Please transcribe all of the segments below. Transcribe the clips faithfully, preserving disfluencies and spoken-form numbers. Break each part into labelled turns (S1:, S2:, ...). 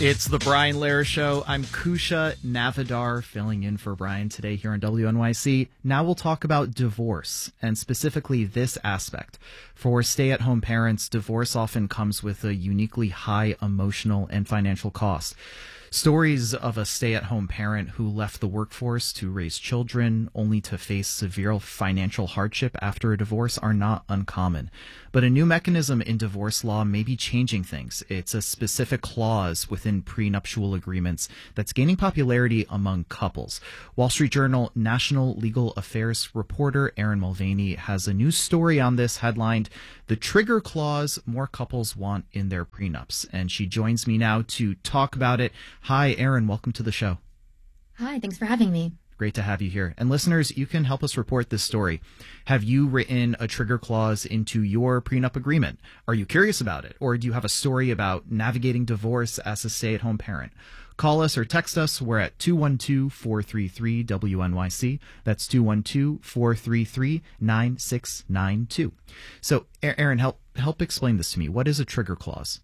S1: It's the Brian Lehrer Show. I'm Kusha Navidar, filling in for Brian today here on W N Y C. Now we'll talk about divorce, and specifically this aspect. For stay-at-home parents, divorce often comes with a uniquely high emotional and financial cost. Stories of a stay-at-home parent who left the workforce to raise children only to face severe financial hardship after a divorce are not uncommon. But a new mechanism in divorce law may be changing things. It's a specific clause within prenuptial agreements that's gaining popularity among couples. Wall Street Journal National Legal Affairs reporter Erin Mulvaney has a new story on this headlined, "The Trigger Clause More Couples Want in Their Prenups." And she joins me now to talk about it. Hi, Erin. Welcome to the show.
S2: Hi, thanks for having me.
S1: Great to have you here. And listeners, you can help us report this story. Have you written a trigger clause into your prenup agreement? Are you curious about it? Or do you have a story about navigating divorce as a stay-at-home parent? Call us or text us. We're at two one two, four three three, W N Y C. That's two one two, four three three, nine six nine two. So, Erin, help help explain this to me. What is a trigger clause?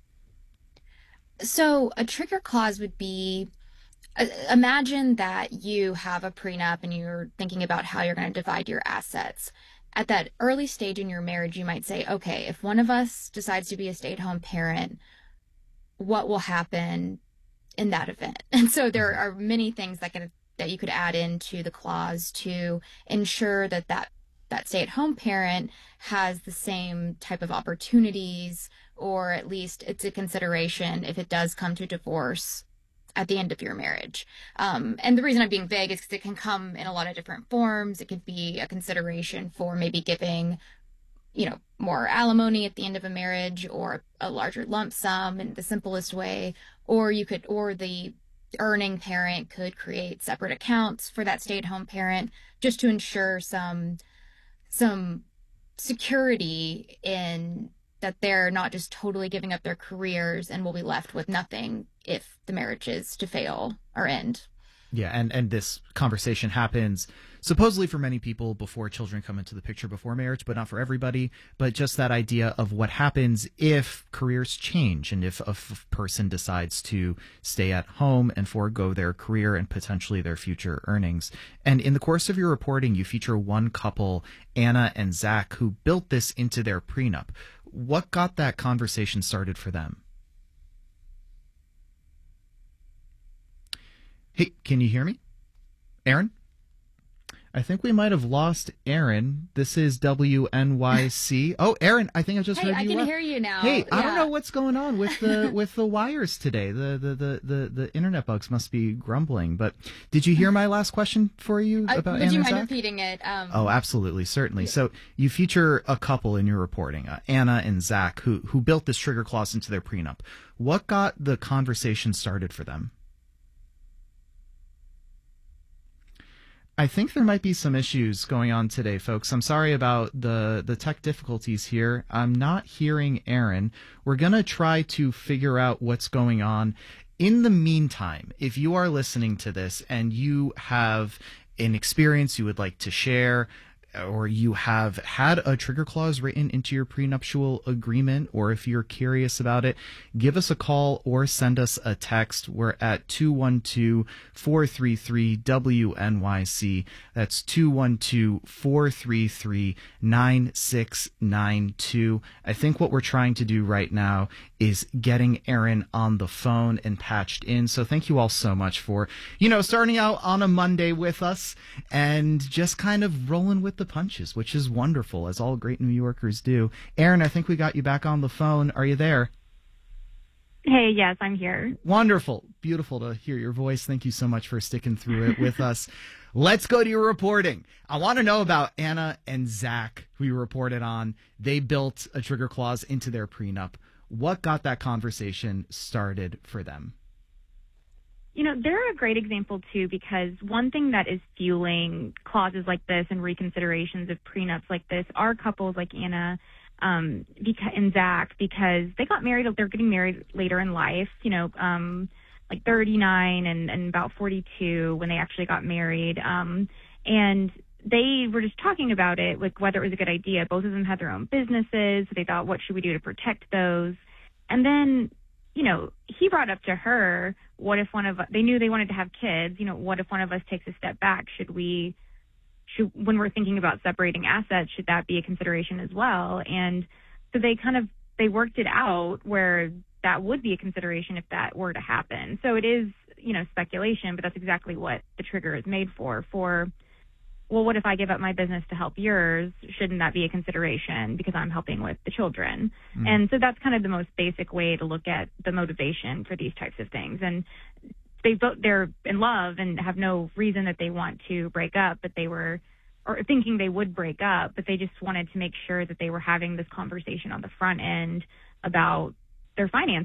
S2: So a trigger clause would be, uh, imagine that you have a prenup and you're thinking about how you're going to divide your assets. At that early stage in your marriage, you might say, okay, if one of us decides to be a stay-at-home parent, what will happen in that event? And so there are many things that can, that you could add into the clause to ensure that that, that stay-at-home parent has the same type of opportunities, or at least it's a consideration if it does come to divorce at the end of your marriage. Um, and the reason I'm being vague is because it can come in a lot of different forms. It could be a consideration for maybe giving, you know, more alimony at the end of a marriage, or a larger lump sum in the simplest way. Or you could, or the earning parent could create separate accounts for that stay-at-home parent just to ensure some, some security in that they're not just totally giving up their careers and will be left with nothing if the marriage is to fail or end.
S1: Yeah, and, and this conversation happens supposedly for many people before children come into the picture, before marriage, but not for everybody. But just that idea of what happens if careers change and if a f- person decides to stay at home and forego their career and potentially their future earnings. And in the course of your reporting, you feature one couple, Anna and Zach, who built this into their prenup. What got that conversation started for them? Hey, can you hear me? Erin? I think we might have lost Erin. This is W N Y C. Oh, Erin, I think I just
S2: hey,
S1: heard
S2: I
S1: you.
S2: I can
S1: left.
S2: hear you now.
S1: Hey,
S2: yeah.
S1: I don't know what's going on with the with the wires today. The, the the the the internet bugs must be grumbling. But did you hear my last question for you
S2: I,
S1: about
S2: would
S1: Anna
S2: you
S1: and
S2: mind
S1: Zach?
S2: repeating it? Um,
S1: Oh, absolutely, certainly. So you feature a couple in your reporting, uh, Anna and Zach, who who built this trigger clause into their prenup. What got the conversation started for them? I think there might be some issues going on today, folks. I'm sorry about the, the tech difficulties here. I'm not hearing Erin. We're going to try to figure out what's going on. In the meantime, if you are listening to this and you have an experience you would like to share, or you have had a trigger clause written into your prenuptial agreement, or if you're curious about it, give us a call or send us a text. We're at two one two, four three three, W N Y C. That's two one two, four three three, nine six nine two. I think what we're trying to do right now is getting Erin on the phone and patched in. So thank you all so much for, you know, starting out on a Monday with us and just kind of rolling with the punches, which is wonderful, as all great New Yorkers do. Erin, I think we got you back on the phone. Are you there?
S3: Hey, yes, I'm here.
S1: Wonderful. Beautiful to hear your voice. Thank you so much for sticking through it with us. Let's go to your reporting. I want to know about Anna and Zach, who you reported on. They built a trigger clause into their prenup. What got that conversation started for them?
S3: You know, they're a great example, too, because one thing that is fueling clauses like this and reconsiderations of prenups like this are couples like Anna um, and Zach, because they got married, they're getting married later in life, you know, um, like thirty-nine and, and about forty-two when they actually got married. Um, and they were just talking about it, like whether it was a good idea. Both of them had their own businesses. So they thought, what should we do to protect those? And then you know, he brought up to her, what if one of, they knew they wanted to have kids, you know, what if one of us takes a step back? Should we, should, when we're thinking about separating assets, should that be a consideration as well? And so they kind of, they worked it out where that would be a consideration if that were to happen. So it is, you know, speculation, but that's exactly what the trigger is made for, for, well, what if I give up my business to help yours? Shouldn't that be a consideration because I'm helping with the children? Mm. And so that's kind of the most basic way to look at the motivation for these types of things. And they both, they're in love and have no reason that they want to break up, but they were, or thinking they would break up, but they just wanted to make sure that they were having this conversation on the front end about their finances.